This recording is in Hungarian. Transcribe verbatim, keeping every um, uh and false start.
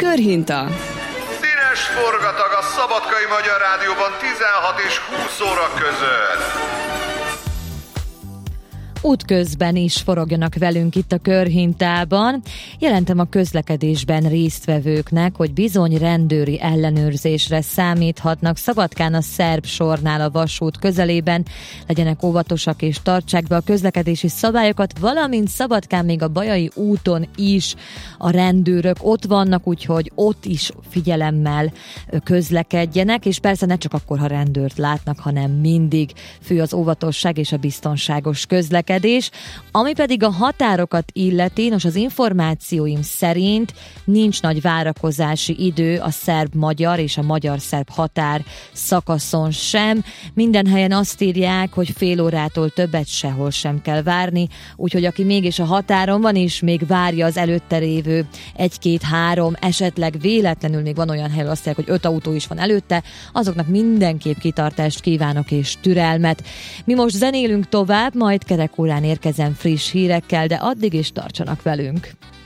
Körhinta. Színes forgatag a Szabadkai Magyar Rádióban tizenhat és húsz óra között. Útközben is forogjanak velünk itt a Körhintában. Jelentem a közlekedésben résztvevőknek, hogy bizony rendőri ellenőrzésre számíthatnak Szabadkán a szerb sornál a vasút közelében. Legyenek óvatosak és tartsák be a közlekedési szabályokat, valamint Szabadkán még a Bajai úton is a rendőrök ott vannak, úgyhogy ott is figyelemmel közlekedjenek, és persze ne csak akkor, ha rendőrt látnak, hanem mindig. Fő az óvatosság és a biztonságos közlekedés. Ami pedig a határokat illeti, nos, az információim szerint nincs nagy várakozási idő a szerb-magyar és a magyar-szerb határ szakaszon sem. Minden helyen azt írják, hogy fél órától többet sehol sem kell várni, úgyhogy aki mégis a határon van és még várja az előtte lévő egy-két-három, esetleg véletlenül még van olyan hely, azt mondják, hogy öt autó is van előtte, azoknak mindenképp kitartást kívánok és türelmet. Mi most zenélünk tovább, majd kerek órán érkezem friss hírekkel, de addig is tartsanak velünk.